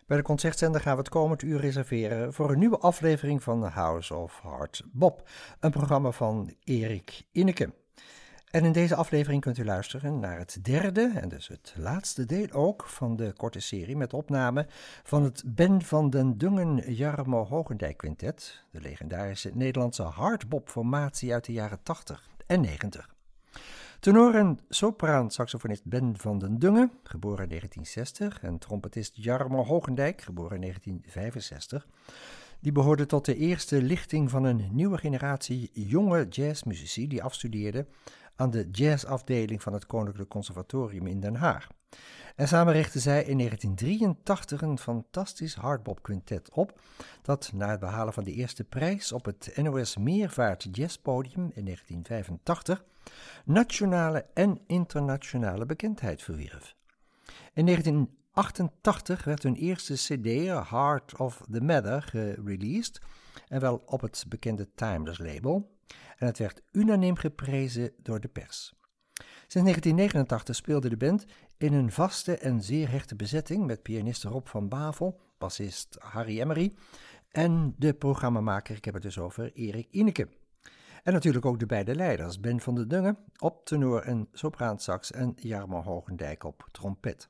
Bij de Concertzender gaan we het komend uur reserveren voor een nieuwe aflevering van House of Hard Bop, een programma van Erik Inneke. En in deze aflevering kunt u luisteren naar het derde, en dus het laatste deel ook, van de korte serie met opname van het Ben van den Dungen-Jarmo Hogendijk Quintet, de legendarische Nederlandse hardbop-formatie uit de jaren 80 en 90. Tenor en sopraan-saxofonist Ben van den Dungen, geboren in 1960, en trompetist Jarmo Hogendijk, geboren in 1965, die behoorden tot de eerste lichting van een nieuwe generatie jonge jazzmuzici die afstudeerden aan de jazzafdeling van het Koninklijk Conservatorium in Den Haag. En samen richtten zij in 1983 een fantastisch hardbop quintet op, dat na het behalen van de eerste prijs op het NOS Meervaart Jazzpodium in 1985 nationale en internationale bekendheid verwierf. In 1988 werd hun eerste cd, Heart of the Matter, gereleased, en wel op het bekende Timeless label, en het werd unaniem geprezen door de pers. Sinds 1989 speelde de band in een vaste en zeer hechte bezetting met pianist Rob van Bavel, bassist Harry Emery en de programmamaker, ik heb het dus over Erik Inneke. En natuurlijk ook de beide leiders, Ben van den Dungen op tenor en sopraansax en Jarmo Hogendijk op trompet.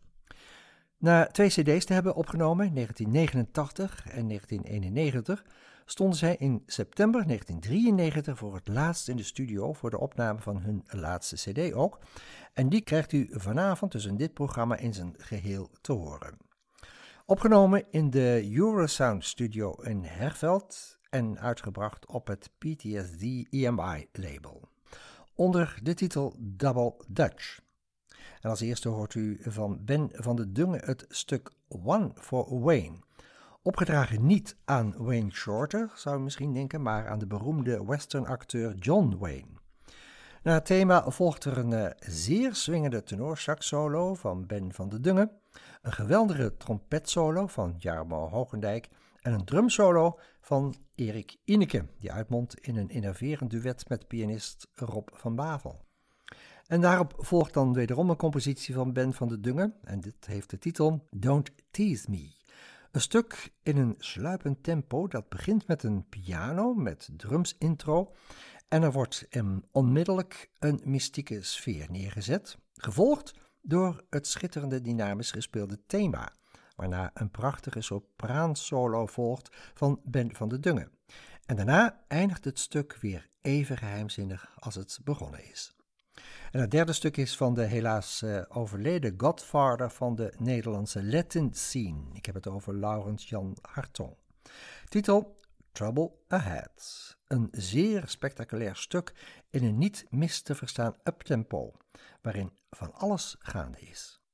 Na 2 cd's te hebben opgenomen, in 1989 en 1991, stonden zij in september 1993 voor het laatst in de studio voor de opname van hun laatste cd ook. En die krijgt u vanavond dus in dit programma in zijn geheel te horen. Opgenomen in de Eurosound Studio in Herveld en uitgebracht op het PTSD EMI label, onder de titel Double Dutch. En als eerste hoort u van Ben van den Dungen het stuk One for Wayne. Opgedragen niet aan Wayne Shorter, zou u misschien denken, maar aan de beroemde westernacteur John Wayne. Na het thema volgt er een zeer swingende tenorsax-solo van Ben van den Dungen, een geweldige trompetsolo van Jarmo Hogendijk en een drumsolo van Erik Inneke, die uitmondt in een innoverend duet met pianist Rob van Bavel. En daarop volgt dan wederom een compositie van Ben van den Dungen, en dit heeft de titel Don't Tease Me. Een stuk in een sluipend tempo dat begint met een piano met drums intro en er wordt onmiddellijk een mystieke sfeer neergezet, gevolgd door het schitterende dynamisch gespeelde thema, waarna een prachtige sopraansolo volgt van Ben van den Dungen. En daarna eindigt het stuk weer even geheimzinnig als het begonnen is. En het derde stuk is van de helaas overleden godfather van de Nederlandse Latin scene. Ik heb het over Laurens Jan Hartong. Titel Trouble Ahead. Een zeer spectaculair stuk in een niet mis te verstaan uptempo, waarin van alles gaande is.